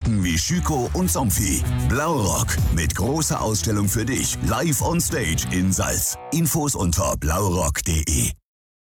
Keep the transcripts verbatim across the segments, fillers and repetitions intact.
Marken wie Schüco und Somfy. Blaurock mit großer Ausstellung für dich. Live on Stage in Salz. Infos unter blaurock punkt de.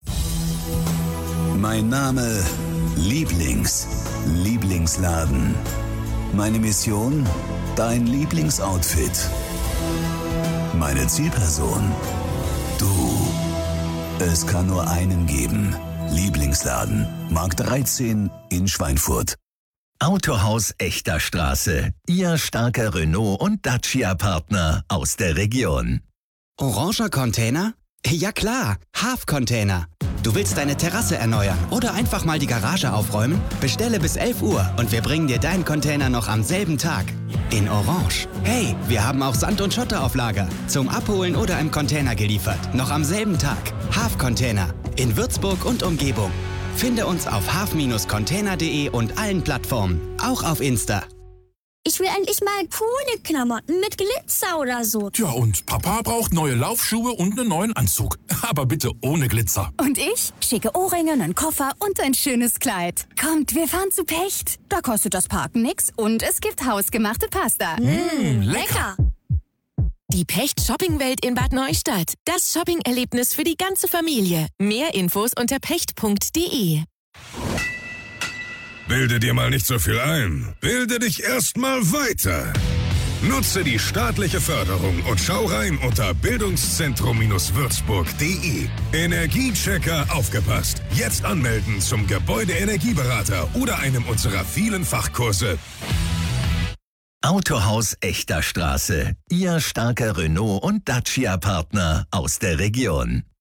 Mein Name Lieblings. Lieblingsladen. Meine Mission? Dein Lieblingsoutfit. Meine Zielperson? Du. Es kann nur einen geben. Lieblingsladen. Markt dreizehn in Schweinfurt. Autohaus Echter Straße. Ihr starker Renault- und Dacia-Partner aus der Region. Oranger Container? Ja klar, Half-Container. Du willst deine Terrasse erneuern oder einfach mal die Garage aufräumen? Bestelle bis elf Uhr und wir bringen dir deinen Container noch am selben Tag. In Orange. Hey, wir haben auch Sand und Schotter auf Lager. Zum Abholen oder im Container geliefert. Noch am selben Tag. Half-Container. In Würzburg und Umgebung. Finde uns auf half Bindestrich container punkt de und allen Plattformen. Auch auf Insta. Ich will endlich mal coole Klamotten mit Glitzer oder so. Tja, und Papa braucht neue Laufschuhe und einen neuen Anzug. Aber bitte ohne Glitzer. Und ich? Schicke Ohrringe, einen Koffer und ein schönes Kleid. Kommt, wir fahren zu Pecht. Da kostet das Parken nix und es gibt hausgemachte Pasta. Mmh, lecker. Die Pecht Shoppingwelt in Bad Neustadt. Das Shopping-Erlebnis für die ganze Familie. Mehr Infos unter pecht punkt de. Bilde dir mal nicht so viel ein. Bilde dich erst mal weiter. Nutze die staatliche Förderung und schau rein unter bildungszentrum würzburg punkt de. Energiechecker aufgepasst. Jetzt anmelden zum Gebäudeenergieberater oder einem unserer vielen Fachkurse. Autohaus Echter Straße. Ihr starker Renault- und Dacia-Partner aus der Region.